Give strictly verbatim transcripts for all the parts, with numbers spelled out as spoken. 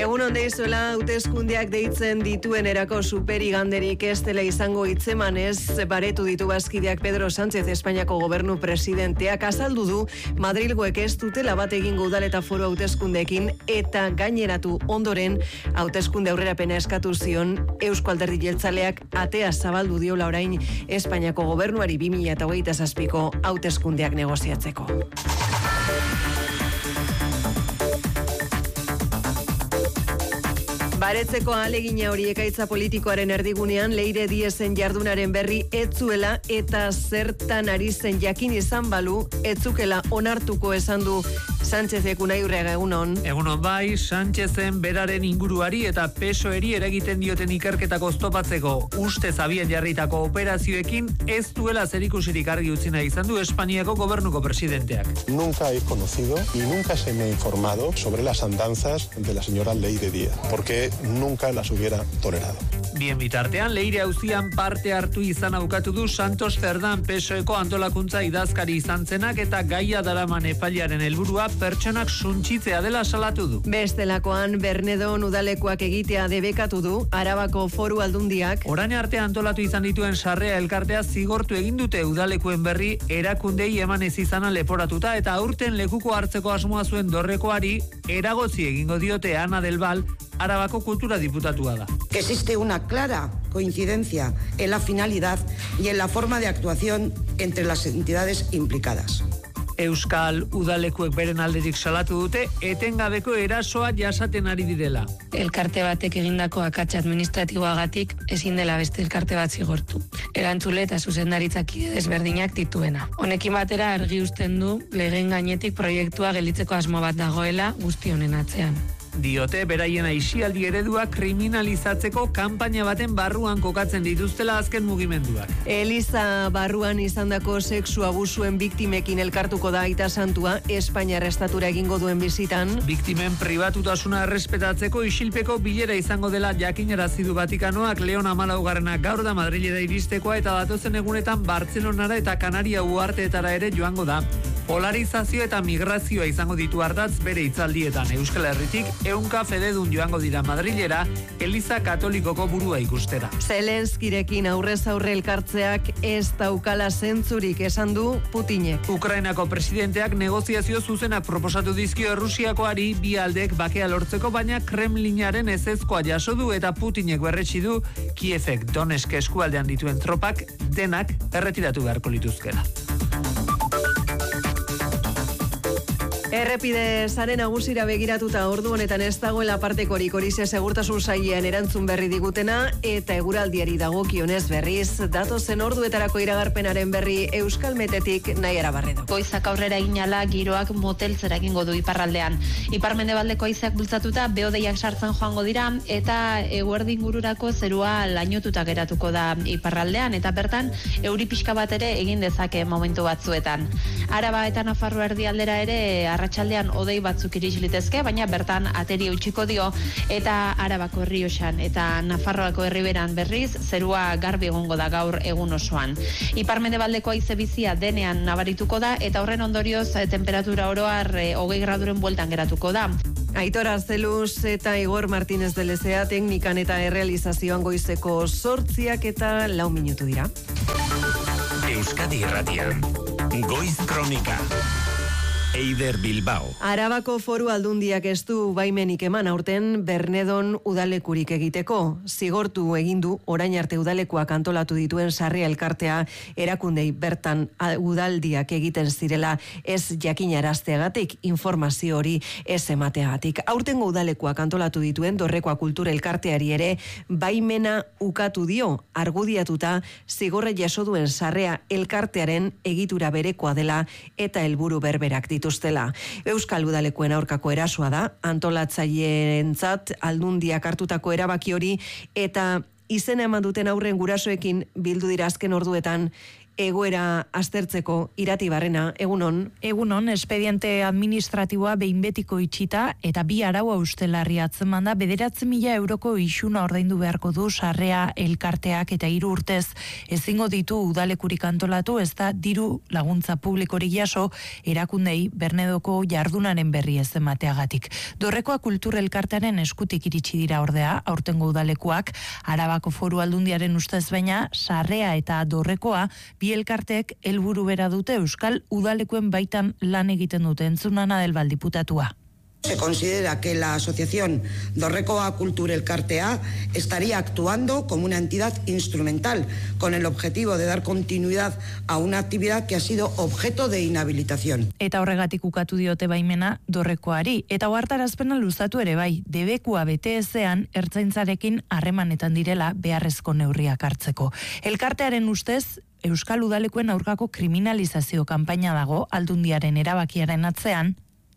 Egun ondeizuela, hauteskundeak deitzen dituen erako superiganderik ez dela izango hitzemanez, baretu ditu bazkideak Pedro Sánchez Espainiako gobernu presidenteak azaldu du Madrilgoek ez dutela bat egingo udal eta foru hauteskundeekin eta gaineratu ondoren hauteskunde aurrerapena eskatu zion Eusko Alderdi Jeltzaleak atea zabaldu diola orain Espainiako gobernuari bi mila hogeita zazpiko hauteskundeak negoziatzeko. Baretzeko ahalegina hori ekaitza politikoaren erdigunean Leire Diezen jardunaren berri etzuela eta zertan ari zen jakin izan balu etzukela onartuko esan du Sánchezek. Unai Urriaga, egunon. Egunon bai, Sánchezen beraren inguruari eta P S O eri eragiten dioten ikerketak oztopatzeko ustez abian jarritako operazioekin ez duela zerikusirik argi utzi nahi izan du Espainiako gobernuko presidenteak. Nunca he conocido y nunca se me ha informado sobre las andanzas de la señora Leire Díez, porque nunca las hubiera tolerado. Bien bitartean, Leire auzian parte hartu izan aukatu du Santos Cerdán P S Oeko antolakuntza idazkari izan zenak eta gaia daraman epailearen helburua pertsonak suntsitzea dela salatu du. Bestelakoan, Bernedon udalekoak egitea debekatu du Arabako Foru Aldundiak. Orain arte antolatu izan dituen sarrea elkartea zigortu egin dute udalekuen berri erakundei eman ez izana leporatuta eta aurten lekuko hartzeko asmoa zuen dorrekoari eragotzi egingo diote Ana del Val, Arabako kultura diputatua da. Que existe una clara coincidencia en la finalidad y en la forma de actuación entre las entidades implicadas. Euskal udalekuek beren alderik salatu dute etengabeko erasoa jasaten ari direla. Elkarte batek egindako akats administratiboagatik ezin dela beste elkarte bat zigortu. Erantzule eta zuzendaritzak desberdinak dituena. Honekin batera argi uzten du legeen gainetik proiektua gelditzeko asmo bat dagoela guzti honen atzean. Diote beraien aisialdi eredua kriminalizatzeko kanpaina baten barruan kokatzen dituztela azken mugimenduak. Eliza barruan izandako sexu abusuen biktimekin elkartuko da Aita Santua Espainiar estatura egingo duen bizitan. Biktimen pribatutasuna errespetatzeko isilpeko bilera izango dela jakinarazi du Vatikanoak. Leon hamalaugarrena gaur da Madrilera iristekoa eta datozen egunetan Bartzelonara eta Kanaria uharteetara ere joango da. Polarizazio eta migrazioa izango ditu ardatz bere hitzaldietan. Euskal Herritik ehunka fededun joango dira Madrilera Eliza Katolikoko burua ikustera. Zelenskirekin aurrez aurre elkartzeak ez daukala zentzurik esan du Putinek. Ukrainako presidenteak negoziazio zuzenak proposatu dizkio Errusiakoari bi aldek bakea lortzeko, baina Kremlinaren ezezkoa jaso du eta Putinek berretsi du Kievek Donetsk eskualdean dituen tropak denak erretiratu beharko lituzkela. Errepide sare nagusira begiratuta ordu honetan ez dagoela partekorik horixe segurtasun sailean erantzun berri digutena eta eguraldiari dagokionez berriz datozen orduetarako iragarpenaren berri Euskalmetetik Naiara Barredo. Goizak aurrera inala giroak moteltzera egingo du iparraldean. Ipar-mendebaldeko haizeak bultzatuta behodeiak sartzen joango dira eta eguerdi ingururako zerua lainotuta geratuko da iparraldean eta bertan euri pixka bat ere egin dezake momentu batzuetan. Araba eta Nafarroa erdialdera ere arratsaldean hodei batzuk iris litezke, baina bertan ateri eutxiko dio eta Arabako Errioxan eta Nafarroako Erriberan berriz zerua garbi egongo da gaur egun osoan. Ipar-mendebaldeko haize bizia denean nabarituko da eta horren ondorioz temperatura oroar hogei graduren bueltan geratuko da. Aitor Arzeluz eta Igor Martínez de Lezea teknikan eta errealizazioan goizeko zortziak eta lau minutu dira. Euskadi Irratian, Goiz Kronika. Eider Bilbao. Arabako Foru Aldundiak ez du baimenik eman aurten Bernedon udalekurik egiteko. Zigortu egin du orain arte udalekoak antolatu dituen sarri elkartea erakundei bertan udaldiak egiten zirela ez jakinarazteagatik, informazio hori ez emateagatik. Aurtengo udalekoak antolatu dituen Dorrekoa Kultura elkarteari ere baimena ukatu dio, argudiatuta zigorra jaso duen sarrea elkartearen egitura berekoa dela eta helburu berberak ditu. Euskal udalekuen aurkako erasoa da, antolatzaileentzat aldundiak hartutako erabaki hori eta izena eman duten aurren gurasoekin bildu dira azken orduetan egoera aztertzeko. Irati Barrena, egunon. Egunon, espediente administratiboa behin betiko itxita eta bi araua ustelarri atzeman da bederatzi mila euroko isuna ordaindu beharko du Sarrea elkarteak eta hiru urtez ezingo ditu udalekurik antolatu, ez da diru laguntza publikorik jaso erakundei Bernedoko jardunaren berri ez emateagatik. Dorrekoa kultur elkartearen eskutik iritsi dira ordea, aurtengo udalekuak, Arabako Foru Aldundiaren ustez baina, Sarrea eta Dorrekoa bi elkarteek helburu bera dute Euskal udalekuen baitan lan egiten dute. Entzunana del Baldiputatua. Se considera que la asociación Dorrekoa Kultur Elkartea estaría actuando como una entidad instrumental con el objetivo de dar continuidad a una actividad que ha sido objeto de inhabilitación. Eta horregatik ukatu diote baimena Dorrekoari. Eta ohartarazpena luzatu ere bai, debekua bete ezean ertzaintzarekin harremanetan direla beharrezko neurriak hartzeko. Elkartearen ustez, Euskal udalekuen aurkako kriminalizazio kanpaina dago Aldundiaren erabakiaren atzean.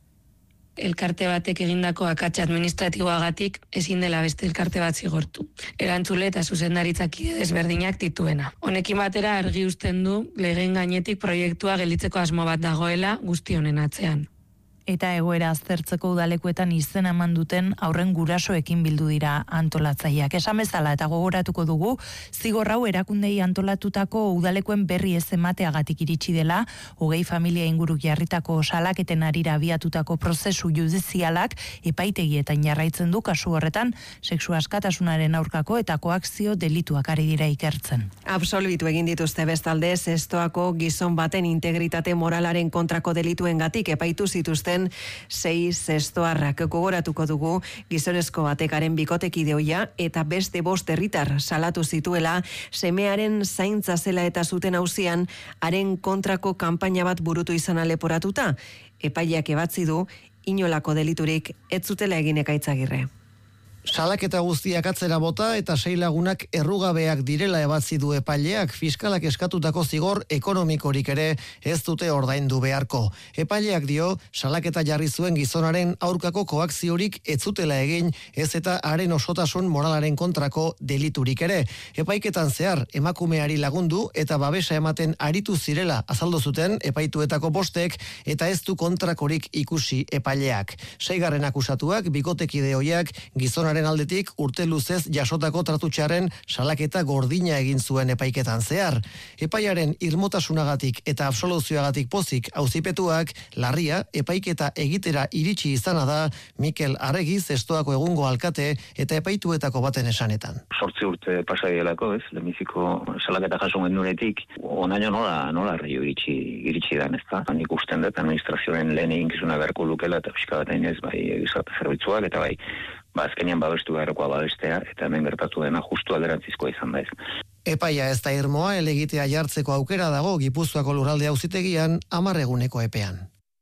Elkarte batek egindako akats administratiboagatik ezin dela beste elkarte bat zigortu. Erantzule eta zuzendaritzak desberdinak dituena. Honekin batera argi uzten du legeen gainetik proiektua gelditzeko asmo bat dagoela guzti honen atzean. Eta egoera aztertzeko udalekuetan izena eman duten aurren gurasoekin bildu dira antolatzaileak. Esan bezala eta gogoratuko dugu, zigor hau erakundei antolatutako udalekuen berri ez emateagatik iritsi dela, hogei familia inguru jarritako salaketen arira abiatutako prozesu judizialak epaitegietan jarraitzen du, kasu horretan sexu askatasunaren aurkako eta koakzio delituak ari dira ikertzen. Absolbitu egin dituzte bestalde Zestoako gizon baten integritate moralaren kontrako delituengatik epaitu zituzten sei zestoarrak. Gogoratuko dugu gizonezko batekaren bikotekide ohia eta beste bost herritar salatu zituela semearen zaintza zela eta zuten auzian haren kontrako kanpaina bat burutu izana leporatuta. Epaileak ebatzi du inolako deliturik ez zutela egin Ekaitzagirre. Salaketa guztiak atzera bota eta sei lagunak errugabeak direla ebatzi du epaileak, fiskalak eskatutako zigor ekonomikorik ere ez dute ordaindu beharko. Epaileak dio, salaketa jarri zuen gizonaren aurkako koakziorik ez zutela egin, ez eta haren osotasun moralaren kontrako deliturik ere. Epaiketan zehar emakumeari lagundu eta babesa ematen aritu zirela azaldu zuten epaituetako bostek eta ez du kontrakorik ikusi epaileak. Seigarren akusatuak bikotekide hoiak gizonaren aldetik urte luzez jasotako tratutxaren salaketa gordina egin zuen epaiketan zehar. Epaiaren irmotasunagatik eta absoluzioagatik pozik auzipetuak larria epaiketa egitera iritsi izana da Mikel Arregi Zestoako egungo alkate eta epaituetako baten esanetan. Sortzi urte pasadielako, ez, lemiziko salaketa jaso gendunetik, onaino nola, nola arreio iritsi, iritsi dan, ez da. Nik usten dut administrazioaren lehen eginkizuna beharko lukela eta pixka bat ez, bai, gizarte zerbitzuak eta bai, ba, azkenean babestu beharrekoa babestea, eta hemen gertatu dena justu alderantzizkoa izan da ez. Epaia ez da irmoa, elegitea jartzeko aukera dago Gipuzkoako lurralde auzitegian hamar eguneko epean.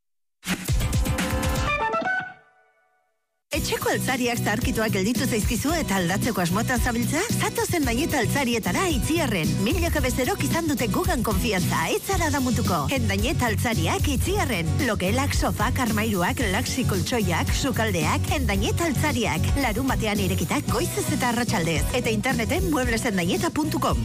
Etxeko altzariak zaharkituak gelditu zaizkizu eta aldatzeko asmotan zabiltza? Zatozen Endañeta altzarietara Itziarren. Milaka bezerok izan dute gugan konfiantza, ez zara damutuko. Endañeta altzariak Itziarren. Logelak, sofak, armairuak, laksi koltsoiak, sukaldeak, Endañeta altzariak. Larun batean irekitak goizez eta arratsaldez. Eta interneten mueblesendañeta puntu com.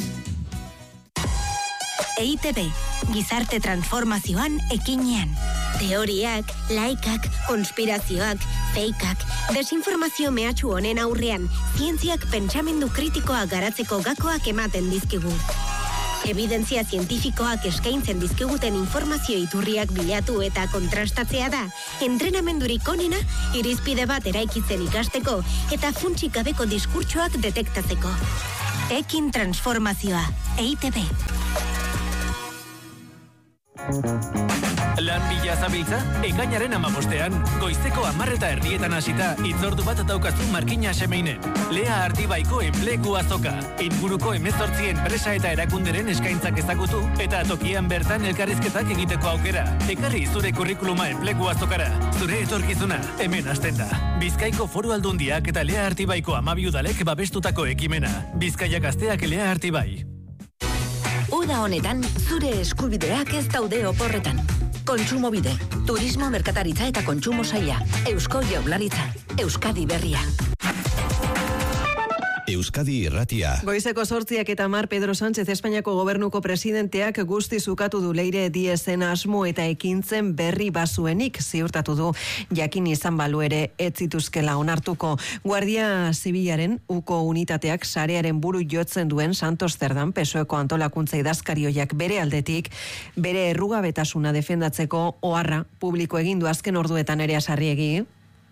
E I Te Be, gizarte transformazioan ekinean. Teoriak, laikak, konspirazioak, feikak, desinformazio mehatxu honen aurrean, zientziak pentsamendu kritikoa garatzeko gakoak ematen dizkigu. Evidentzia zientifikoak eskaintzen dizkiguten informazio iturriak bilatu eta kontrastatzea da, entrenamendurik onena, irizpide bat eraikitzen ikasteko eta funtsik gabeko diskurtsoak detektatzeko. Ekin transformazioa, E I Te Be. Lan bila zabiltza, ekainaren amabostean, goizteko amarreta erdietan hasita, itzordu bat daukazu Markina Semeinen. Lea Artibaiko enplegu azoka, inguruko emezortzi enpresa eta erakunderen eskaintzak ezagutu, eta tokian bertan elkarrizketak egiteko aukera. Ekarri zure kurrikuluma enplegu azokara, zure etorkizuna, hemen hasten da. Bizkaiko Foru Aldundiak eta Lea Artibaiko amabi udalek babestutako ekimena. Bizkaiak Gazteak Lea Artibai. Uda honetan, zure eskubideak ez daude oporretan. Kontsumobide, turismo, merkataritza eta kontsumo saila. Eusko Jaurlaritza, Euskadi Berria. Euskadi Irratia. Goizeko sortziak eta mar Pedro Sánchez Espainiako gobernuko presidenteak guzti zukatu du Leire Diezen asmo eta ekintzen berri bazuenik ziurtatu du jakin izan balu ere ez zituzkela onartuko. Guardia Zibilaren uko unitateak sarearen buru jotzen duen Santos Zerdan P S O Eko antolakuntza idazkarioiak bere aldetik bere errugabetasuna defendatzeko oharra publiko egin du azken orduetan ere Sarriegi.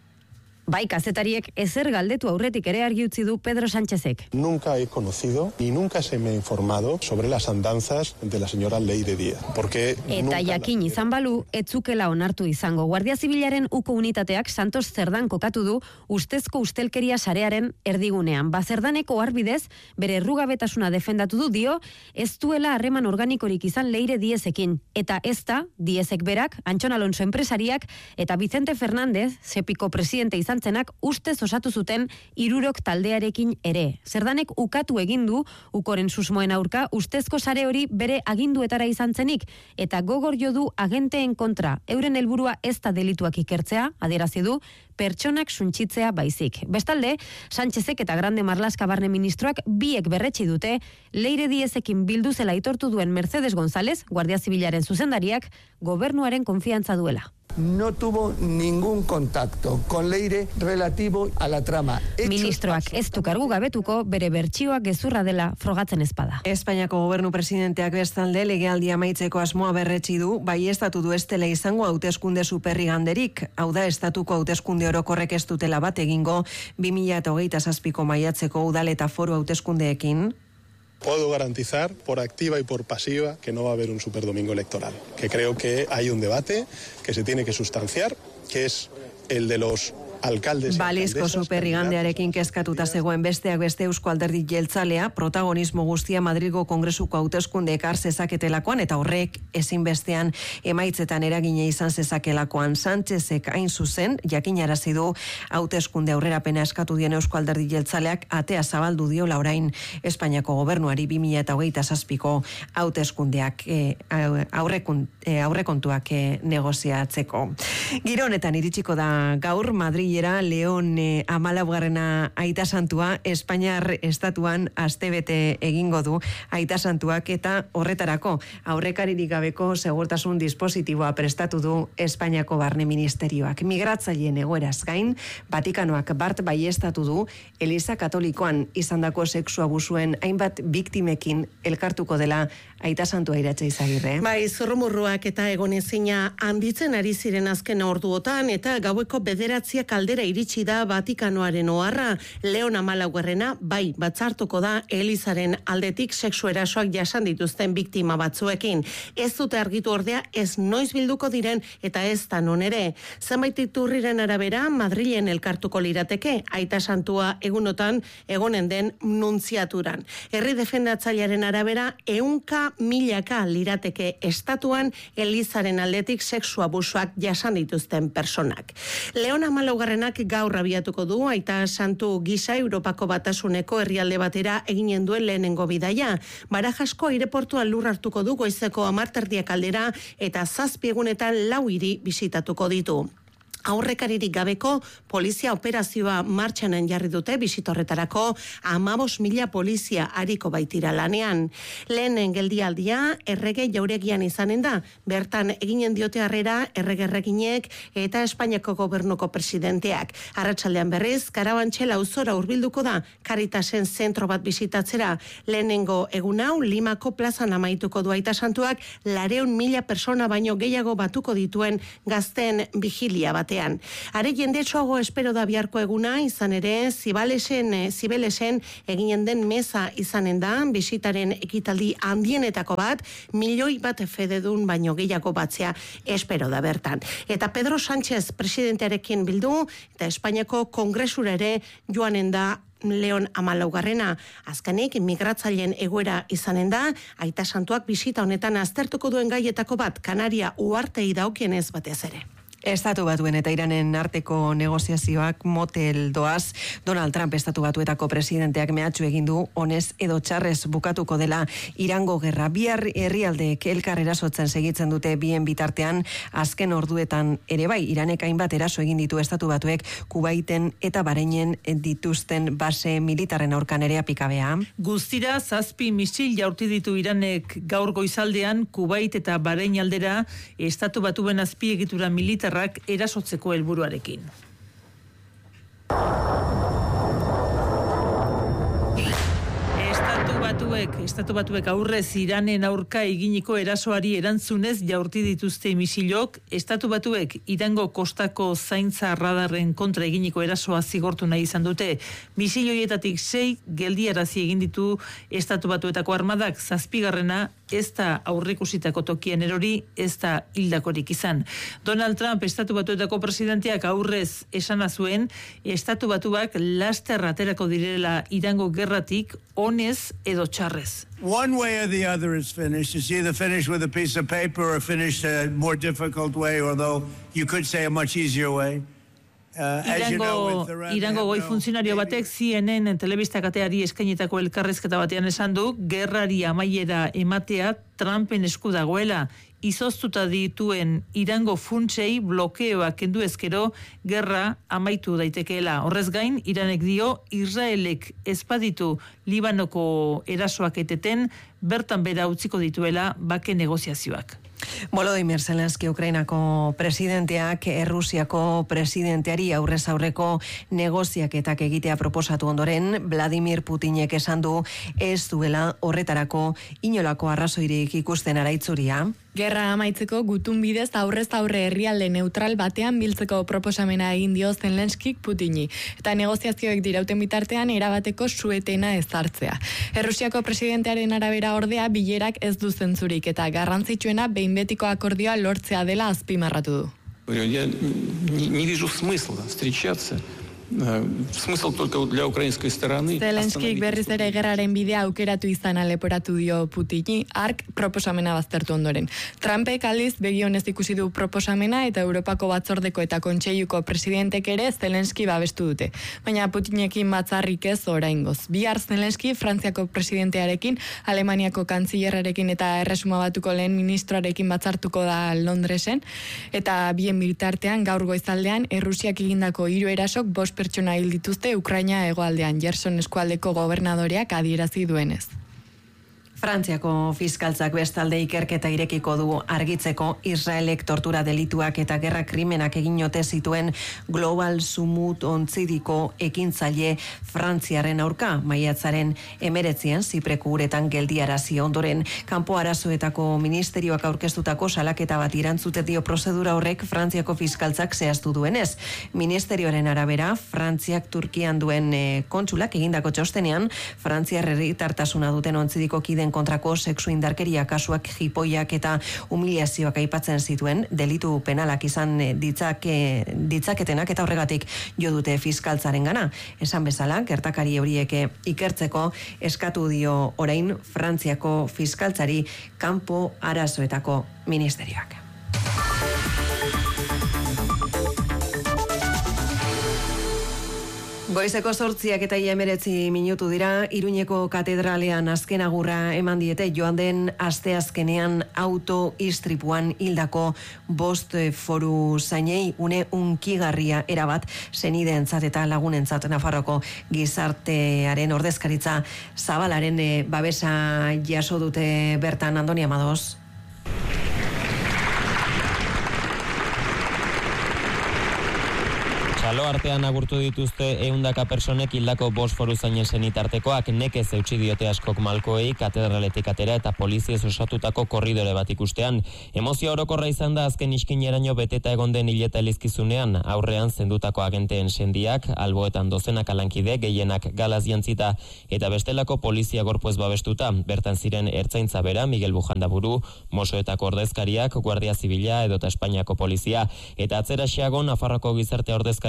Bai, kazetariek ezer galdetu aurretik ere argi utzi du Pedro Sánchezek. Nunca he conocido ni nunca se me ha informado sobre las andanzas de la señora Leire Díaz. Porque eta jakin izan balu, etzukela onartu izango. Guardia Zibilaren uko unitateak Santos Zerdan kokatu du ustezko ustelkeria sarearen erdigunean. Bazerdaneko harbidez, bere errugabetasuna defendatu du dio, ez duela harreman organikorik izan Leire Diezekin. Eta ez da, Diezek berak, Antxon Alonso enpresariak eta Vicente Fernández, Sepiko presidente izan zenak ustez osatu zuten hirurok taldearekin ere. Zerdanek ukatu egin du ukoren susmoen aurka ustezko sare hori bere aginduetara izan zenik eta gogor jo du agenteen kontra. Euren helburua ez da delituak ikertzea, adierazi du, pertsonak suntsitzea baizik. Bestalde, Sánchezek eta Grande Marlaska barne ministroak biek berretsi dute Leire Diezekin bildu zela aitortu duen Mercedes González, Guardia Zibilaren zuzendariak, gobernuaren konfiantza duela. No tuvo ningún contacto con Leire relativo a la trama. Ministroak ez du kargu gabetuko bere bertsioak gezurra dela frogatzen ezpada. Espainiako gobernu presidenteak bestalde legealdia amaitzeko asmoa berretsi du, baieztatu du ez dela izango hauteskunde superriganderik, hau da estatuko hauteskunde orokorrek ez dutela bat egingo bi mila hogeita zazpiko maiatzeko udal eta foru hauteskundeekin. Puedo garantizar por activa y por pasiva que no va a haber un superdomingo electoral. Que creo que hay un debate que se tiene que sustanciar, que es el de los alcaldes. Balizko superrigandearekin kezkatuta zegoen besteak beste Eusko Alderdi Jeltzalea protagonismo guztia Madrilgo Kongresuko hauteskunde ekar zezaketelakoan eta horrek ezinbestean emaitzetan eragina izan zezakelakoan. Sánchezek hain zuzen jakinarazi du hauteskunde aurrerapena eskatu dien Eusko Alderdi Jeltzaleak atea zabaldu diola orain Espainiako gobernuari bi mila hogeita zazpiko hauteskundeak e, aurrekun, e, aurrekontuak e, negoziatzeko. Giro honetan iritsiko da gaur Madrid Leon eh, amalaugarrena Aita Santua Espainiar estatuan astebete egingo du Aita Santuak eta horretarako aurrekaririk gabeko segurtasun dispositiboa prestatu du Espainiako Barne Ministerioak. Migratzaileen egoeraz gain, Vatikanoak bart baiestatu du Eliza Katolikoan izandako sexu abusuen hainbat biktimekin elkartuko dela Aita Santua Iratxe Izagirre. Bai, zurrumurruak eta egonezina handitzen ari ziren azken orduotan eta gaueko bederatziak aldera iritsi da Vatikanoaren oharra. Leon amalaugarrena bai batzartuko da Elizaren aldetik sexu erasoak jasan dituzten biktima batzuekin. Ez dute argitu ordea ez noiz bilduko diren eta ez da non ere. Zenbait iturriren arabera Madrilen elkartuko lirateke Aita Santua egunotan egonen den nuntziaturan. Herri defendatzailearen arabera ehunka milaka lirateke estatuan Elizaren aldetik sexu abusuak jasan dituzten personak. Leon amalaugarrenak gaur abiatuko du Aita Santu gisa Europako Batasuneko herrialde batera eginen duen lehenengo bidaia. Barajasko aireportuan lur hartuko du goizeko hamarterdiak aldera eta zazpi egunetan lau hiri bisitatuko ditu. Aurrekaririk gabeko polizia operazioa martxanen jarri dute bisitorretarako amabos mila polizia ariko baitira lanean. Lehenen geldialdia errege jauregian izanen da, bertan eginen diote harrera erregerreginek eta Espainiako gobernuko presidenteak. Arratsaldean berriz, Karabantxe auzora hurbilduko da Caritasen zentro bat bisitatzera. Lehenengo egun hau Limako plazan amaituko du Aita Santuak lareun mila persona baino gehiago batuko dituen gazten vigilia batean. Are jendetsuago espero da biharko eguna, izan ere Zibalesen, Zibelesen eginen den meza izanen da, bisitaren ekitaldi handienetako bat, milioi bat fededun baino gehiago batzea espero da bertan. Eta Pedro Sánchez presidentearekin bildu, eta Espainiako kongresura ere joanen da Leon amalaugarrena. Azkenik, migratzaileen egoera izanen da, Aita Santuak bisita honetan aztertuko duen gaietako bat, Kanaria uhartei dagokienez batez ere. Estatu Batuen eta Iranen arteko negoziazioak motel doaz. Donald Trump Estatu Batuetako presidenteak mehatxu egin du honez edo txarrez bukatuko dela Irango gerra. Bihar herrialdeek elkar erasotzen segitzen dute bien bitartean, azken orduetan ere bai Iranek hainbat eraso egin ditu Estatu Batuek Kubaiten eta Bahreinen dituzten base militarren aurkan ere apikabea. Guztira zazpi misil jaurti ditu Iranek gaur goizaldean Kubait eta Bahrein aldera Estatu Batuen azpiegitura militar erasotzeko helburuarekin. Estatu Batuek, Estatu Batuek aurrez Iranen aurka eginiko erasoari erantzunez jaurti dituzte misilok. Estatu Batuek Irango kostako zaintza radarren kontra eginiko erasoa zigortu nahi izan dute. Misil horietatik sei geldiarazi egin ditu Estatu Batuetako armadak, zazpigarrena ez da aurreikusitako tokian erori, ez da hildakorik izan. Donald Trump Estatu Batuetako presidenteak aurrez esana zuen, Estatu Batuak laster aterako direla Irango gerratik honez edo txarrez. One way or the other is finished. It's either finished with a piece of paper or finished a more difficult way, although you could say a much easier way. Uh, Irango, Irango goi funtzionario batek C N N telebistakateari eskainitako elkarrezketa batean esan du, gerrari amaiera ematea Trumpen esku dagoela. Izoztuta dituen Irango funtsei blokeoa kendu ezkero gerra amaitu daitekeela. Horrez gain, Iranek dio Israelek ezpaditu Libanoko erasoak eteten bertan bera utziko dituela bake negoziazioak. Volodymyr Zelensky Ukrainako presidenteak Errusiako presidenteari aurrez aurreko negoziaketak egitea proposatu ondoren, Vladimir Putinek esan du ez duela horretarako inolako arrazoirik ikusten araitzuria. Gerra amaitzeko gutun bidez aurrez aurre herrialde neutral batean biltzeko proposamena egin dio Zelenskik Putini, eta negoziazioek dirauten bitartean erabateko suetena ezartzea. Errusiako presidentearen arabera ordea bilerak ez du zentzurik eta garrantzitsuena behin betiko akordioa lortzea dela azpimarratu du. Я не вижу смысла встречаться. Смысл только для украинской стороны. Zelenskik berriz ere gerraren bidea aukeratu izana leporatu dio Putini, ark proposamena baztertu ondoren. Trumpek aldiz begionez ikusi du proposamena eta Europako batzordeko eta kontseiluko presidentek ere Zelenski babestu dute. Baina Putinekin batzarrik ez oraingoz. Bihar Zelenski Frantziako presidentearekin, Alemaniako kantzilerarekin eta Erresuma Batuko lehen ministroarekin batzartuko da Londresen, eta bien bitartean gaur goizaldean Errusiak egindako hiru erasok bost pertsona hil dituzte Ukraina hegoaldean, Gerson eskualdeko gobernadoreak adierazi duenez. Frantziako fiskaltzak bestalde ikerketa irekiko du argitzeko Israelek tortura delituak eta gerra krimenak egin ote zituen Global Sumut ontzidiko ekintzaile Frantziaren aurka, maiatzaren emeretzian Zipreko uretan geldiarazi ondoren. Kanpo arazoetako ministerioak aurkeztutako salaketa bat irantzute dio prozedura horrek Frantziako fiskaltzak zehaztu duenez. Ministerioaren arabera, Frantziak Turkian duen e, kontsulak egindako txostenean, Frantziar herritartasuna duten ontzidiko kiden kontrako sexu indarkeria kasuak, jipoiak eta humiliazioak aipatzen zituen, delitu penalak izan ditzake, ditzaketenak eta horregatik jo dute fiskaltzaren gana. Esan bezala, gertakari horiek ikertzeko eskatu dio orain Frantziako fiskaltzari kanpo arazoetako ministerioak. Goizeko zortziak eta emeretzi minutu dira, Iruñeko katedralean azken agurra eman diete joan den asteazkenean auto istripuan hildako bost foru zainei, une unkigarria erabat senideentzat eta lagunentzat. Nafarroko gizartearen ordezkaritza zabalaren babesa jaso dute bertan. Andoni Amados. Salo artean agurtu dituzte ehundaka personek hildako bost foru zainen senitartekoak, nekez eutsi diote askok malkoei katedraletik atera eta poliziez osatutako korridore bat ikustean. Emozio orokorra izan da azken iskineraino beteta egon den hileta elizkizunean, aurrean zendutako agenteen sendiak, alboetan dozenak alankide, gehienak galaz jantzita eta bestelako polizia gorpuez babestuta. Bertan ziren ertzaintza bera, Miguel Bujandaburu, Mosoetako ordezkariak, Guardia Zibila edota Espainiako polizia, eta atzera xeago Nafarroko gizarte ordezkari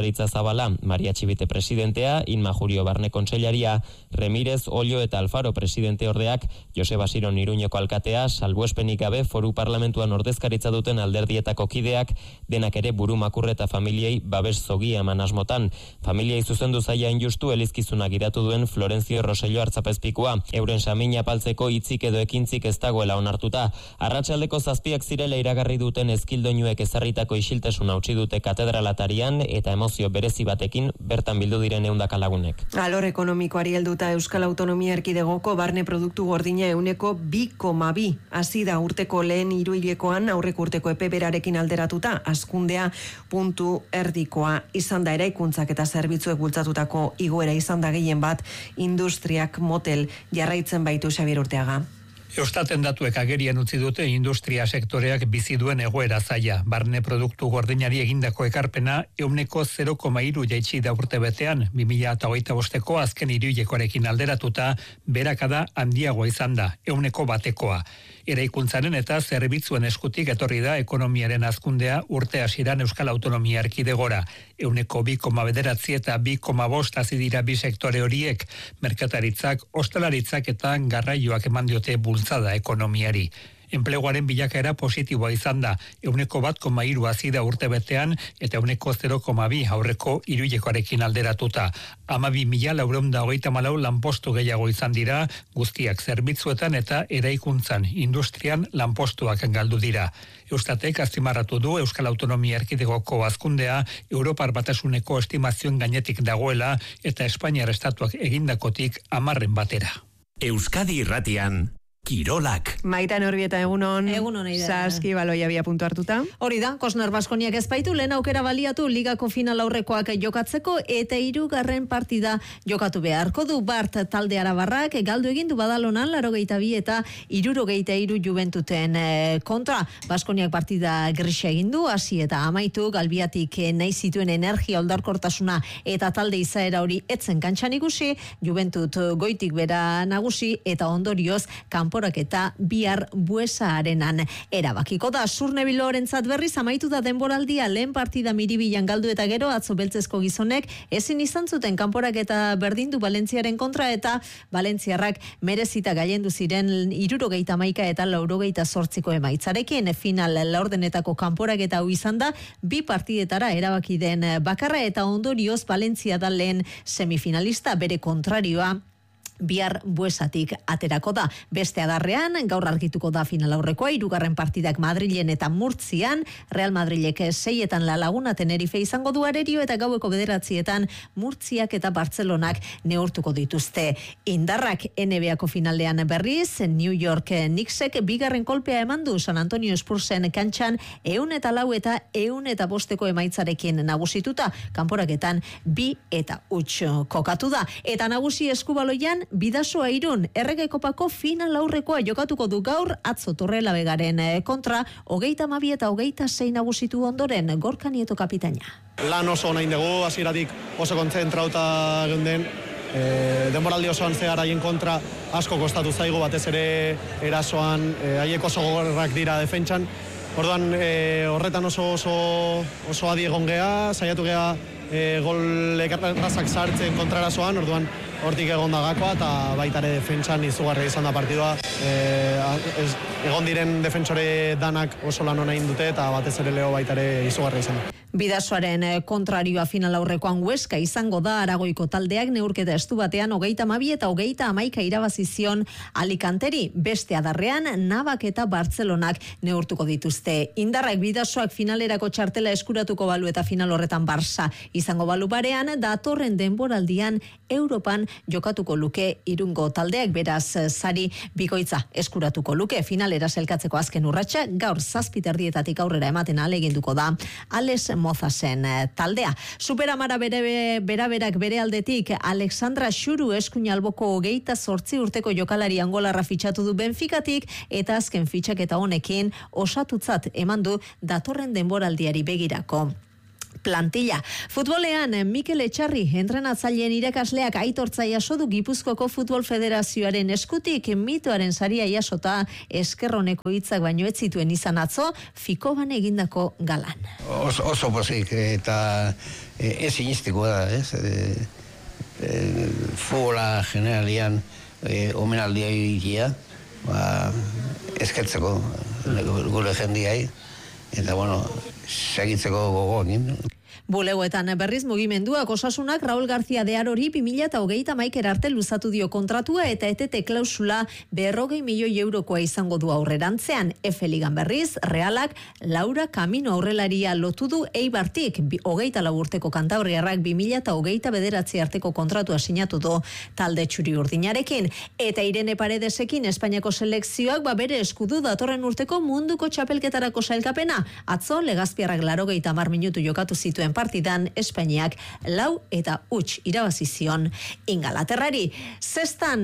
Zuzendaritza Zabala, Maria Txibite presidentea, Inma Jurio Barne kontseilaria, Remirez, Ollo eta Alfaro presidente ordeak, Joseba Siron Iruñeko alkatea, salbuespenik gabe foru parlamentuan ordezkaritza duten alderdietako kideak, denak ere buru makurre eta familiei babes zogia eman asmotan. Familiei zuzendu zaia injustu elizkizuna giratu duen Florenzio Rosello Artzapezpikua, euren samina paltzeko hitzik edo ekintzik ez dagoela onartuta. Arratsaldeko zazpiak zirela iragarri duten ezkildoinuek ezarritako isiltasuna utzi dute katedralatarian eta emozio berezi batekin bertan bildu diren ehundaka lagunek. Alor ekonomikoari helduta Euskal Autonomia Erkidegoko barne produktu gordina euneko bi koma bi. Hasi da urteko lehen hiruhilekoan aurreko urteko epe berarekin alderatuta, hazkundea puntu erdikoa izan da eraikuntzak eta zerbitzuek bultzatutako igoera izan da gehien bat industriak motel jarraitzen baitu Xabier Urteaga. Eustaten datuek agerian utzi dute industria sektoreak bizi duen egoera zaila. Barne produktu gordinari egindako ekarpena ehuneko zero koma hiru jaitsi da urtebetean, bi mila hogeita bosteko azken hiruhilekoarekin alderatuta berakada handiagoa izan da, ehuneko batekoa. Eraikuntzaren eta zerbitzuen eskutik etorri da ekonomiaren hazkundea urte hasieran Euskal Autonomia Erkidegora. Ehuneko bi koma bederatzi eta bi koma bost hazi dira bi sektore horiek, merkataritzak, ostalaritzak eta garraioak eman diote bultzada ekonomiari. Enpleguaren bilakaera positiboa izan da, ehuneko bat koma hiru hazi da urte betean eta ehuneko zero koma bi aurreko hiruhilekoarekin alderatuta. Hamabi mila laurehun eta hogeita hamalau lanpostu gehiago izan dira, guztiak zerbitzuetan eta eraikuntzan, industrian lanpostuak galdu dira. Eustatek azpimarratu du Euskal Autonomia Erkidegoko hazkundea Europar Batasuneko estimazioen gainetik dagoela eta Espainiar estatuak egindakotik hamarren batera. Euskadi Irratian Kirolak. Maitan Orbieta egunon. Egunon eida. Saski baloia bia puntu hartuta. Hori da, Kosner Baskoniak ezpaitu lehen aukera baliatu ligako final aurrekoak jokatzeko eta hirugarren partida jokatu beharko du Bart talde arabarrak galdu egin du Badalonan laurogeita bi eta hirurogeita hiru Juventuten kontra. Baskoniak partida grisa egin du, hasi eta amaitu Galbiatik nahi zituen energia oldarkortasuna eta talde izaera hori etzen kantxan ikusi, Juventut goitik bera nagusi eta ondorioz kanpo eta bihar Buesa arenan erabakiko da. Surne Bilorentzat berriz amaitu da denboraldia, lehen partida Miribilan galdu eta gero atzo beltzezko gizonek ezin izan zuten kanporak eta berdindu Valentziaren kontra eta Valentziarrak merezita gailendu ziren hirurogeita hamaika eta laurogeita zortziko emaitzarekin. Final laurdenetako kanporak eta hau izan da bi partidetara erabaki den bakarra eta ondorioz Valentzia da lehen semifinalista, bere kontrarioa bihar Buesatik aterako da. Beste adarrean, gaur argituko da final aurrekoa, hirugarren partidak Madrilen eta Murtzian, Real Madrilek seietan La Laguna Tenerife izango du arerio eta gaueko bederatzietan Murtziak eta Bartzelonak neurtuko dituzte. Indarrak N B Ako finalean berriz, New York Knicksek bigarren kolpea eman du San Antonio Spursen kantxan ehun eta lau eta ehun eta bosteko emaitzarekin nagusituta, kanporaketan bi eta huts kokatu da. Eta nagusi eskubaloian Bidasoa Irun, Errege Kopako final aurrekoa jokatuko du gaur atzo Torrelavegaren kontra, hogeita hamabi eta hogeita sei nagusitu ondoren, Gorka Nieto kapitaina. Lan oso nahi dugu, hasieratik oso kontzentrauta geunden, e, denboraldi osoan zehar haien kontra asko kostatu zaigu, batez ere erasoan, e, haiek oso gogorrak dira defentsan, orduan e, horretan oso oso, oso adi egon geha, saiatu geha e, gol ekarrazak sartzen kontrarasoan, orduan hortik egon da gakoa eta baitare defentsan izugarria izan da partidua. E, ez, egon diren defentsore danak oso lan hona indute eta batez ere Leo baitare izugarria izan da. Bidasoaren kontrarioa final aurrekoan Huesca izango da. Aragoiko taldeak neurketa estu batean hogeita hamabi eta hogeita hamaika irabazizion Alicanteri. Beste adarrean Navak eta Bartzelonak neurtuko dituzte. Indarrak Bidasoak finalerako txartela eskuratuko balu eta final horretan Barça izango balu barean, datorren denboraldian Europan jokatuko luke Irungo taldeak, beraz sari bikoitza eskuratuko luke. Finalera selkatzeko azken urratsa gaur zazpiterdietatik aurrera ematen ahaleginduko da Ales Mozasen taldea. Superamara bere beraberak bere aldetik Alexandra Xuru eskuinalboko hogeita zortzi urteko jokalari angolarra fitxatu du Benficatik eta azken fitxaketa honekin osatutzat eman du datorren denboraldiari begirako plantilla. Futbolean, Mikel Etxarri, entrenatzaileen irakasleak aitortza jaso du Gipuzkoako Futbol Federazioaren eskutik, mitoaren saria jasota eskerroneko hitzak baino ez zituen izan atzo, Fikoban egindako galan. Oso, oso pozik eta ez inistikoa da, ez? E, e, futbola generalian e, omenaldia egitea, ba, eskertzeko gure jendiai, eta bueno, segitzeko gogoan. Bulegoetan berriz mugimenduak Osasunak Raul García de Arori bi mila hogeita hamaika arte luzatu dio kontratua eta etete klausula berrogei milioi eurokoa izango du aurrerantzean. Efe Ligan berriz, Realak Laura Camino aurrelaria lotu du Eibartik, hogeita lau urteko kantabriarrak bi mila hogeita bederatzi arteko kontratua sinatu du talde txuri urdinarekin. Eta Irene Paredesekin Espainiako selekzioak ba bere eskudu datorren urteko munduko txapelketarako sailkapena. Atzo Legazpiarrak laurogeita hamar minutu jokatu zituen partidan Espainiak lau eta huts irabazi zion Ingalaterrari. Zestan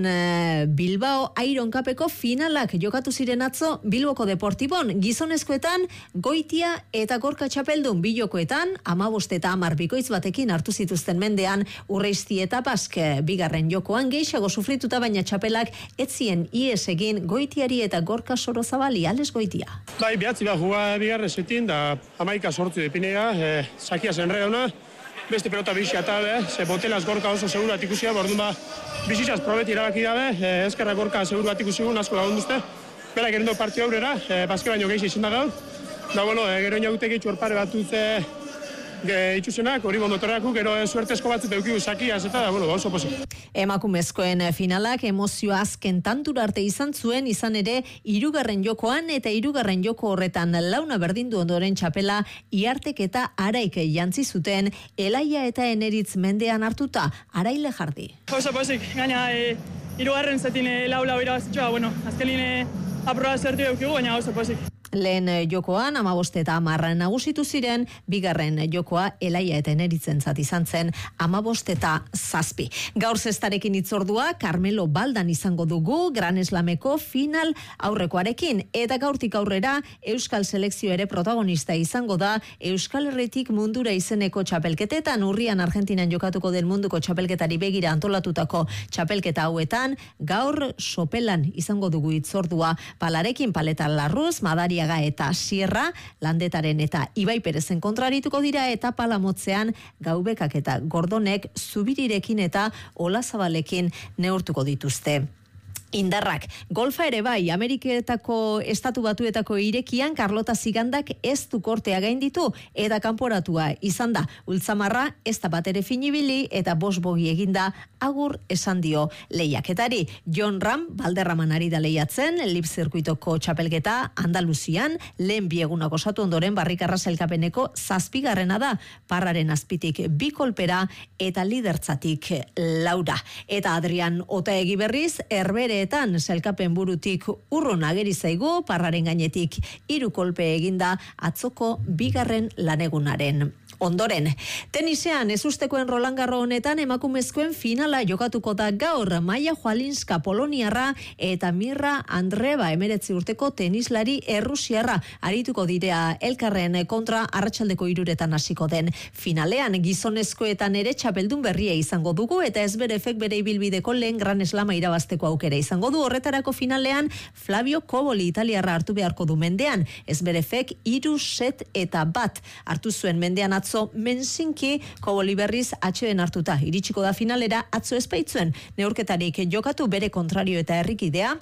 Bilbao Iron Cupeko finalak jokatu ziren atzo Bilboko Deportibon, gizonezkoetan Goitia eta Gorka txapeldun, bilokoetan hamabost eta hamar bikoitz batekin hartu zituzten mendean Urreizti eta Bask, bigarren jokoan gehiago sufrituta baina txapelak etzien ies egin Goitiari eta Gorka Sorozabali. Ales Goitia. Bai, behatzi bat juga bigarren setin da hamaika sortzu depinega, eh, sakia zenreona, beste pelota bizia eta, eh, ze botelaz Gorka oso seguru bat ikusia, bordun ba, bizitaz probeti irabaki dabe, eh, ezkerra Gorka seguru bat ikusigun, asko lagunduzte, bera gerendo partio aurrera, eh, bazke baino gehi izan da gaur, da bueno, eh, gero inagutek itxu orpare bat dutze itxusenak, hori bondotorreaku, gero suertezko batzut eukigu sakiaz eta da, bueno, oso posi. Emakumezkoen finalak emozio azken tantura arte izan zuen, izan ere hirugarren jokoan eta hirugarren joko horretan launa berdindu ondoren txapela Iartek eta Araik jantzi zuten Elaia eta Eneritz mendean hartuta. Araile Jardi. Oso posik, gaina e, hirugarren zetin e, lau lau irabazitxoa, bueno, azkenin e, aproba zertu eukigu, baina oso posik. Lehen jokoan hamabost eta hamar nagusitu ziren, bigarren jokoa Elaia eta Eneritzen zat izan zen hamabost eta zazpi. Gaur zestarekin itzordua Carmelo Baldan izango dugu Gran Slameko final aurrekoarekin, eta gaurtik aurrera Euskal Selekzio ere protagonista izango da Euskal Herritik mundura izeneko txapelketetan. Urrian Argentinan jokatuko den munduko txapelketari begira antolatutako txapelketa hauetan, gaur sopelan izango dugu itzordua Palarekin, Paleta Larruz, Madaria eta Sierra, Landetaren eta Ibai Perezen kontrarituko dira, eta Palamotzean Gaubekak eta Gordonek Zubirirekin eta Olazabalekin neurtuko dituzte. Indarrak. Golfa ere bai, Ameriketako Estatu Batuetako irekian Carlota Zigandak ez du kortea gainditu eta kanporatua izan da. Ultzamarra ez da bat ere finibili eta bos bogi eginda agur esan dio lehiaketari. John Ram, Balderraman ari da lehiatzen, Lip Zirkuitoko txapelketa Andaluzian, lehen biegunak osatu ondoren barrikarra sailkapeneko zazpigarrena da, parraren azpitik bi kolpera eta lidertzatik laura. Eta Adrian Otaegi berriz, Herbere etan sailkapen burutik urrun ageri zaigu, parraren gainetik hiru kolpe eginda atzoko bigarren lanegunaren ondoren. Tenisean, ezustekoen Roland Garros honetan emakumezkoen finala jokatuko da gaur. Maia Jualinska poloniarra eta Mirra Andreba emeretzi urteko tenislari errusiarra arituko direa elkarren kontra arratsaldeko hiruretan hasiko den finalean. Gizonezkoetan ere txapeldun berria izango dugu eta Ezberefek bere ibilbideko lehen Gran Slama irabazteko aukera izango du. Horretarako finalean Flavio Koboli italiarra hartu beharko du mendean. Ezberefek hiru set eta bat hartu zuen mendean atzo Mensinki, Koboli berriz atxeden hartuta iritsiko da finalera, atzo espaitzuen neurketarik jokatu, bere kontrario eta herrikidea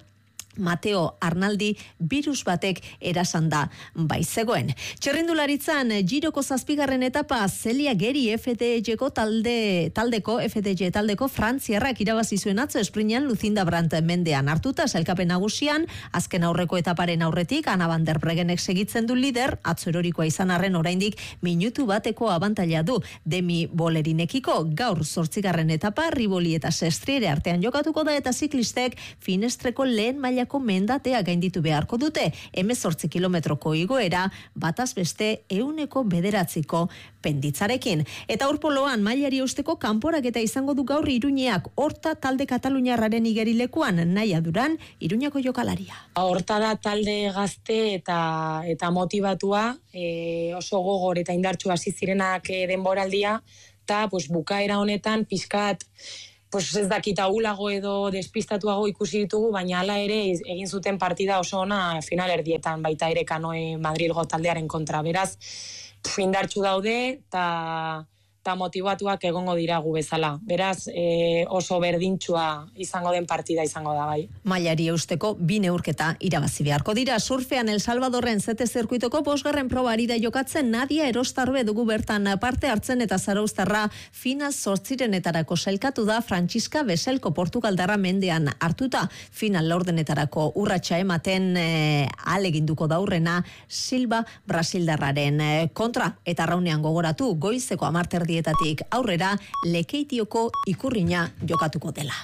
Mateo Arnaldi virus batek erasan da baizegoen. Txerrindularitzan Giroko zazpigarren etapa Celia Geri F D G-ko talde, taldeko F D G taldeko frantziarrak irabazi zuen atzo esprinean Lucinda Brandt mendean hartuta sailkapen nagusian, azken aurreko etaparen aurretik Ana van der Bregenek segitzen du lider, atzo erorikoa izan arren oraindik minutu bateko abantaila du Demi Bolerinekiko. Gaur zortzigarren etapa Riboli eta Sestriere artean jokatuko da eta ziklistek Finestreko lehen maila Endaiako mendatea gainditu beharko dute, hemezortzi kilometroko igoera, bataz beste euneko bederatziko penditzarekin. Eta urpoloan mailari eusteko kanporaketa izango du gaur Iruñeak, Horta talde kataluniarraren igerilekuan, Naia Duran, Iruñako jokalaria. Horta da talde gazte eta eta motivatua, e, oso gogor eta indartsu hasi zirenak e, denboraldia, eta pues, bukaera honetan pixkat pues, ez dakit ahulago edo despistatuago ikusi ditugu, baina hala ere egin zuten partida oso ona final erdietan, baita ere Kanoe Madrilgo taldearen kontra. Beraz, indartsu daude eta eta motivatuak egongo dira gu bezala. Beraz, e, oso berdintxua izango den partida izango da, bai. Mailari eusteko bi neurketa irabazi beharko dira. Surfean El Salvadorren zete zirkuitoko bosgarren probari da jokatzen Nadia Erostarbe dugu bertan parte hartzen eta Zarauztarra final zortzirenetarako sailkatu da Frantziska Beselko Portugaldarra mendean hartuta. Final laurdenetarako urratsa ematen e, aleginduko daurrena Silva Brasildarraren e, kontra. Eta raunean gogoratu goizeko amarter dietatik aurrera Lekeitioko Ikurriña jokatuko dela.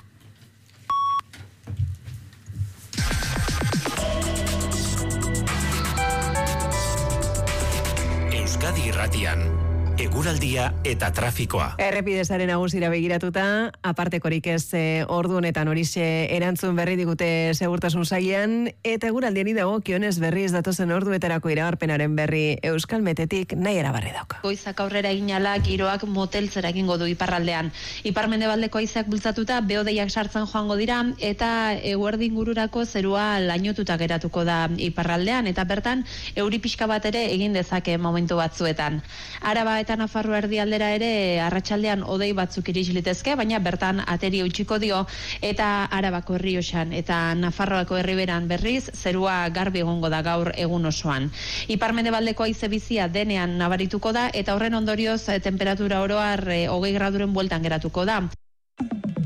Euskadi Irratian, eguraldia eta trafikoa. Errepidezaren nagusira begiratuta, apartekorik ez e, ordu honetan horixe erantzun berri digute segurtasun sailean, eta eguraldiari dago kionez berriz datozen orduetarako iragarpenaren berri Euskal Metetik nahi erabarri dauka. Goizak aurrera eginala giroak moteltzera egingo du iparraldean. Iparmendebaldeko haizeak bultzatuta behodeiak sartzen joango dira eta eguerdi ingururako zerua lainotuta geratuko da iparraldean eta bertan euri pixka bat ere egin dezake momentu batzuetan. Araba eta Nafarroa erdialdera ere arratsaldean hodei batzuk iris litezke, baina bertan ateri utziko dio eta Arabako Errioxan eta Nafarroako Erriberan berriz zerua garbi egongo da gaur egun osoan. Iparmendebaldeko haize bizia denean nabarituko da eta horren ondorioz temperatura oroar hogei graduren bueltan geratuko da.